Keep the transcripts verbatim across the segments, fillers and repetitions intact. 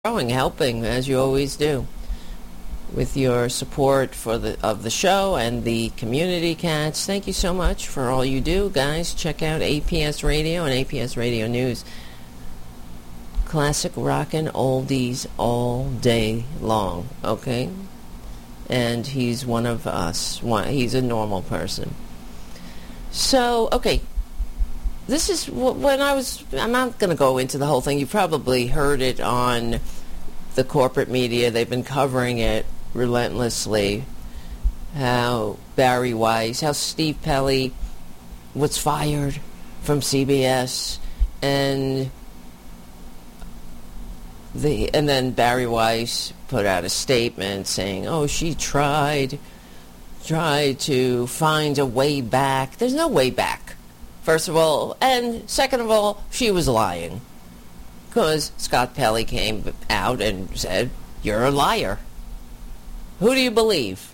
growing, helping, as you always do, with your support for the of the show and the community cats. Thank you so much for all you do, guys. Check out A P S Radio and A P S Radio News. Classic rockin' oldies all day long, okay? And he's one of us. One, he's a normal person. So, okay. This is when I was, I'm not going to go into the whole thing. You probably heard it on the corporate media. They've been covering it relentlessly. How Barry Weiss, how Steve Pelly was fired from C B S, and the and then Barry Weiss put out a statement saying, "Oh, she tried, tried to find a way back." There's no way back. First of all, and second of all, she was lying. Because Scott Pelley came out and said, "You're a liar." Who do you believe?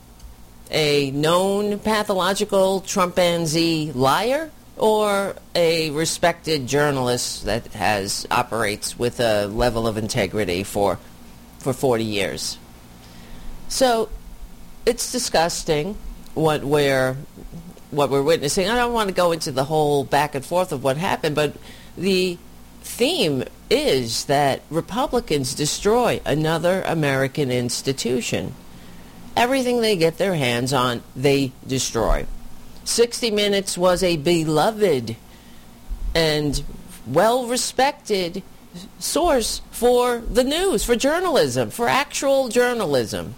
A known pathological Trumpanzee liar? Or a respected journalist that has operates with a level of integrity for for forty years? So, it's disgusting what we're... what we're witnessing. I don't want to go into the whole back and forth of what happened, but the theme is that Republicans destroy another American institution. Everything they get their hands on, they destroy. sixty minutes was a beloved and well-respected source for the news, for journalism, for actual journalism.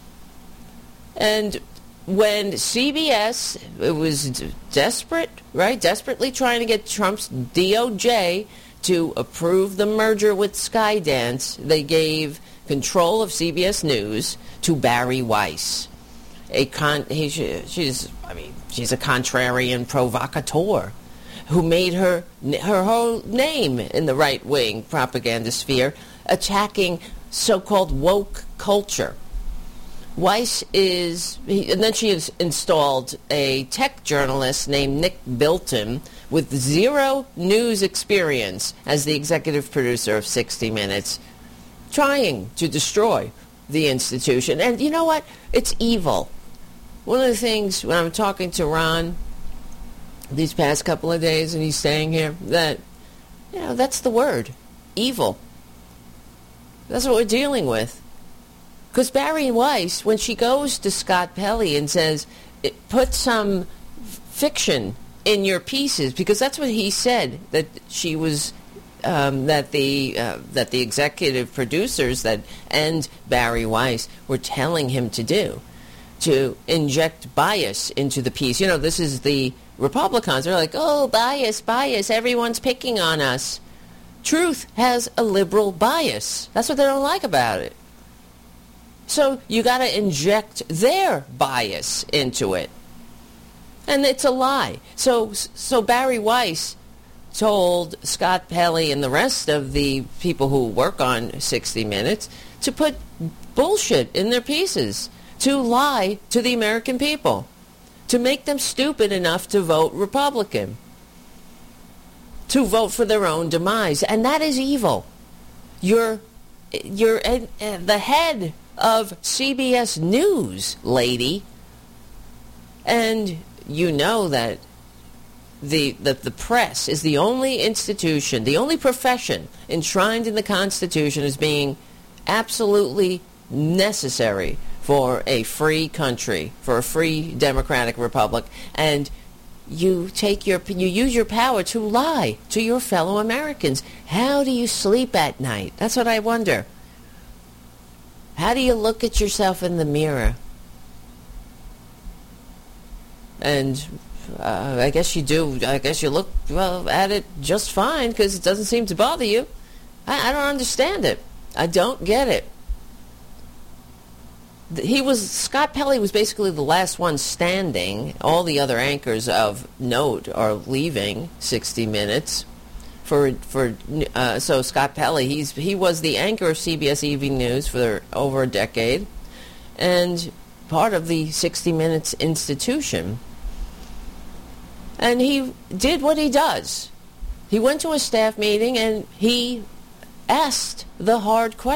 And when C B S, it was desperate, right? Desperately trying to get Trump's D O J to approve the merger with Skydance, they gave control of C B S News to Barry Weiss. A con, he, she's, I mean, she's a contrarian provocateur who made her her whole name in the right-wing propaganda sphere, attacking so-called woke culture. Weiss is, and then she has installed a tech journalist named Nick Bilton with zero news experience as the executive producer of sixty minutes, trying to destroy the institution. And you know what? It's evil. One of the things, when I'm talking to Ron these past couple of days, and he's saying here that, you know, that's the word, evil. That's what we're dealing with. Because Barry Weiss, when she goes to Scott Pelley and says, put some fiction in your pieces, because that's what he said, that she was, um, that the uh, that the executive producers that and Barry Weiss were telling him to do, to inject bias into the piece. You know, this is the Republicans. They're like, oh, bias, bias, everyone's picking on us. Truth has a liberal bias. That's what they don't like about it. So you got to inject their bias into it. And it's a lie. So so Barry Weiss told Scott Pelley and the rest of the people who work on sixty minutes to put bullshit in their pieces, to lie to the American people, to make them stupid enough to vote Republican, to vote for their own demise. And that is evil. You're, you're uh, uh, the head of C B S News, lady, and you know that the that the press is the only institution, the only profession enshrined in the Constitution as being absolutely necessary for a free country, for a free democratic republic, and you take your you use your power to lie to your fellow Americans. How do you sleep at night? That's what I wonder. How do you look at yourself in the mirror? And uh, I guess you do. I guess you look well at it just fine because it doesn't seem to bother you. I, I don't understand it. I don't get it. He was Scott Pelley was basically the last one standing. All the other anchors of note are leaving sixty minutes. For for uh, so Scott Pelley, he's he was the anchor of C B S Evening News for over a decade, and part of the sixty minutes institution. And he did what he does. He went to a staff meeting and he asked the hard